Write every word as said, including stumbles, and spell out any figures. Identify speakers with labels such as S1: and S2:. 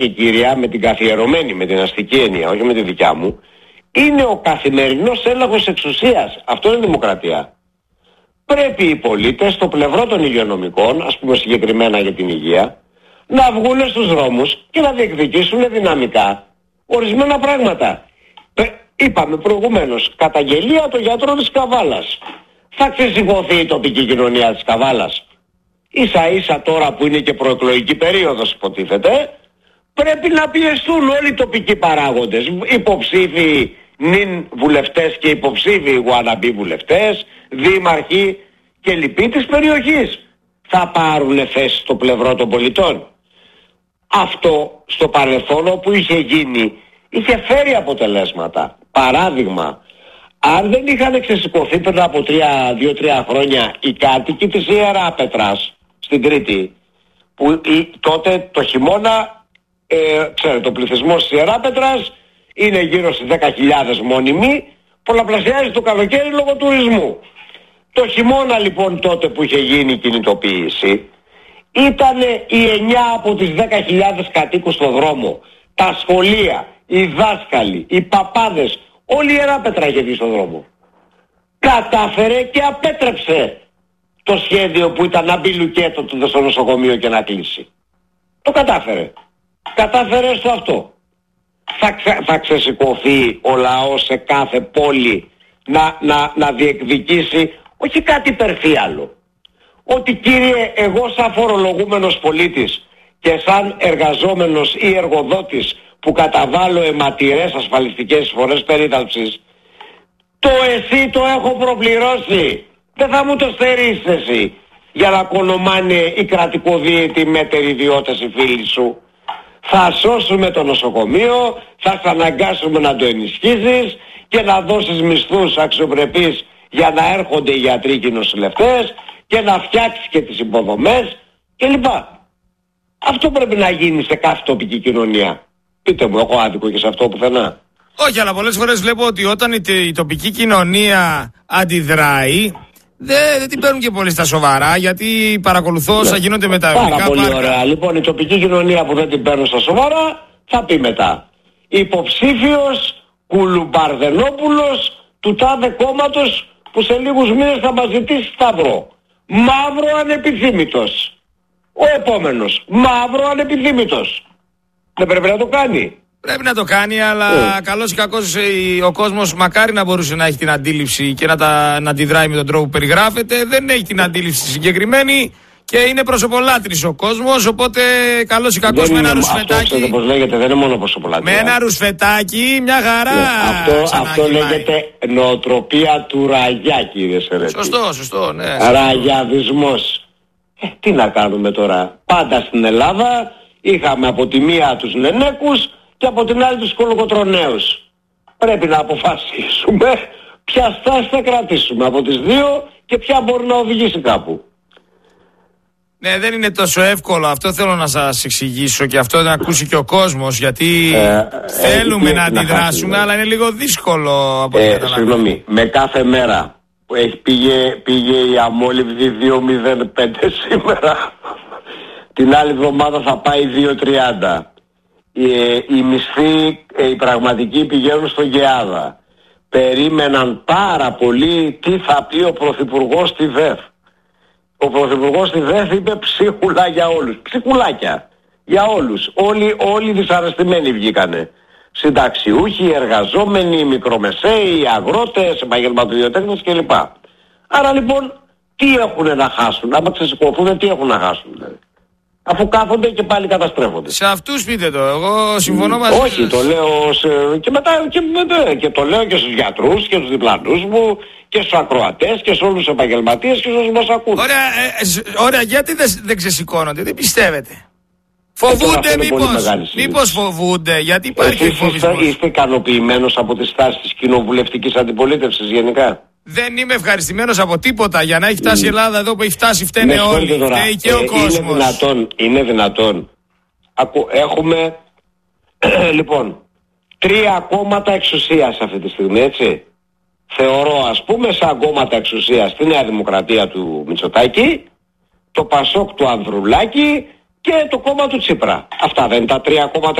S1: η κυρία με την καθιερωμένη, με την αστική έννοια, όχι με τη δικιά μου, είναι ο καθημερινός έλεγχος εξουσίας. Αυτό είναι δημοκρατία. Πρέπει οι πολίτες στο πλευρό των υγειονομικών, ας πούμε συγκεκριμένα για την υγεία, να βγουν στους δρόμους και να διεκδικήσουν δυναμικά ορισμένα πράγματα. Είπαμε προηγουμένως, καταγγελία των γιατρών της Καβάλας. Θα ξεσηκωθεί η τοπική κοινωνία της Καβάλας. Ίσα ίσα τώρα που είναι και προεκλογική περίοδος υποτίθεται, πρέπει να πιεστούν όλοι οι τοπικοί παράγοντες, υποψήφοι νυν βουλευτές και υποψήφοι wannabe βουλευτές, δήμαρχοι και λοιποί της περιοχής. Θα πάρουν θέση στο πλευρό των πολιτών. Αυτό στο παρελθόν όπου είχε γίνει είχε φέρει αποτελέσματα. Παράδειγμα, αν δεν είχαν ξεσηκωθεί πριν από δύο τρία χρόνια οι κάτοικοι της Ιεράπετρας στην Κρήτη, που η, τότε το χειμώνα, ε, ξέρετε, ο πληθυσμός της Ιεράπετρας είναι γύρω στις δέκα χιλιάδες μόνιμοι, πολλαπλασιάζει το καλοκαίρι λόγω τουρισμού. Το χειμώνα λοιπόν τότε που είχε γίνει η κινητοποίηση, ήταν οι εννιά από τις δέκα χιλιάδες κατοίκους στο δρόμο, τα σχολεία, οι δάσκαλοι, οι παπάδες, όλη η Ιεράπετρα είχε βγει στον δρόμο. Κατάφερε και απέτρεψε το σχέδιο που ήταν να μπει λουκέτο του στο νοσοκομείο και να κλείσει. Το κατάφερε. Κατάφερε στο αυτό. Θα, ξε, θα ξεσηκωθεί ο λαός σε κάθε πόλη να, να, να διεκδικήσει όχι κάτι υπερφύαλο. Ότι κύριε, εγώ σαν φορολογούμενος πολίτης και σαν εργαζόμενος ή εργοδότης που καταβάλω αιματηρές ασφαλιστικές εισφορές περίθαλψης, το εσύ το έχω προπληρώσει. Δεν θα μου το στερήσεις εσύ για να κονομάνε οι κρατικοδίαιτοι μέτεροι ιδιώτες οι φίλοι σου. Θα σώσουμε το νοσοκομείο, θα σε αναγκάσουμε να το ενισχύσεις και να δώσεις μισθούς αξιοπρεπείς για να έρχονται οι γιατροί και οι νοσηλευτές και να φτιάξεις και τις υποδομές κλπ. Αυτό πρέπει να γίνει σε κάθε τοπική κοινωνία. Πείτε μου, έχω άδικο και σε αυτό πουθενά?
S2: Όχι, αλλά πολλές φορές βλέπω ότι όταν η, η τοπική κοινωνία αντιδράει, δεν, δεν την παίρνουν και πολύ στα σοβαρά, γιατί παρακολουθώ όσα γίνονται με τα ελληνικά
S1: πάρα πολύ
S2: πάρκα.
S1: Ωραία. Λοιπόν, η τοπική κοινωνία που δεν την παίρνουν στα σοβαρά θα πει μετά: υποψήφιος Κουλουμπαρδενόπουλος του τάδε κόμματος που σε λίγους μήνες θα μας ζητήσει σταυρό. Μαύρο ανεπιθύμητος. Ο επόμενος. Μαύρο ανεπιθύμητος. Δεν πρέπει να το κάνει?
S2: Πρέπει να το κάνει, αλλά yeah. καλώς ή κακώς ο κόσμος μακάρι να μπορούσε να έχει την αντίληψη και να, τα, να αντιδράει με τον τρόπο που περιγράφεται. Δεν έχει την αντίληψη συγκεκριμένη και είναι προσωπολάτρης ο κόσμος, οπότε καλώς ή κακώς με ένα ρουσφετάκι.
S1: Αυτό πώς λέγεται, δεν είναι μόνο προσωπολάτρης.
S2: Με ένα ρουσφετάκι, μια χαρά.
S1: Yeah. Αυτό, αυτό λέγεται νοοτροπία του ραγιά, κύριε Σερέτη.
S2: Σωστό, σωστό, ναι.
S1: Ραγιαδισμός. Ε, τι να κάνουμε τώρα? Πάντα στην Ελλάδα είχαμε από τη μία τους νενέκους και από την άλλη τους κολοκοτρονέους. Πρέπει να αποφασίσουμε ποια στάση θα κρατήσουμε από τις δύο και ποια μπορεί να οδηγήσει κάπου.
S2: Ναι, δεν είναι τόσο εύκολο. Αυτό θέλω να σας εξηγήσω και αυτό να ακούσει και ο κόσμος, γιατί ε, θέλουμε ε, να αντιδράσουμε, να αλλά είναι λίγο δύσκολο από
S1: ε, Συγγνώμη, με κάθε μέρα που έχει πήγε, πήγε η αμόλυβδη δύο μηδέν πέντε σήμερα, την άλλη εβδομάδα θα πάει δύο τριάντα. Οι, οι μισθοί, οι πραγματικοί πηγαίνουν στο Γεάδα. Περίμεναν πάρα πολύ τι θα πει ο Πρωθυπουργός στη ΔΕΘ. Ο Πρωθυπουργός στη ΔΕΘ είπε ψίχουλα για όλους. Ψίχουλάκια για όλους. Όλοι, όλοι δυσαρεστημένοι βγήκανε. Συνταξιούχοι, εργαζόμενοι, οι μικρομεσαίοι, οι αγρότες, επαγγελματιδιοτέχνες κλπ. Άρα λοιπόν τι έχουν να χάσουν? Άμα ξεσηκωθούν, τι έχουν να χάσουν δηλαδή? Αφού κάθονται και πάλι καταστρέφονται.
S2: Σε αυτούς πείτε το, εγώ συμφωνώ μαζί σας.
S1: Όχι, το λέω σε... και μετά και, μετά, και το λέω και στους γιατρούς και στους διπλανούς μου και στους ακροατές και σε όλους τους επαγγελματίες και σε όσους μας ακούν.
S2: Ωραία, ε, ωραία, γιατί δεν, δεν ξεσηκώνονται, δεν πιστεύετε? Φοβούνται μήπως, μήπως φοβούνται, γιατί υπάρχει φοβισμός?
S1: Είστε, είστε ικανοποιημένος από τις στάσεις της κοινοβουλευτικής αντιπολίτευσης γενικά?
S2: Δεν είμαι ευχαριστημένος από τίποτα. Για να έχει φτάσει η Ελλάδα εδώ που έχει φτάσει, φταίνε όλοι. Φταίει και ο ε, κόσμος.
S1: Είναι δυνατόν, είναι δυνατόν. Ακού, έχουμε λοιπόν τρία κόμματα εξουσίας αυτή τη στιγμή, έτσι. Θεωρώ, ας πούμε, σαν κόμματα εξουσίας τη Νέα Δημοκρατία του Μητσοτάκη, το Πασόκ του Ανδρουλάκη και το κόμμα του Τσίπρα. Αυτά δεν είναι τα τρία κόμματα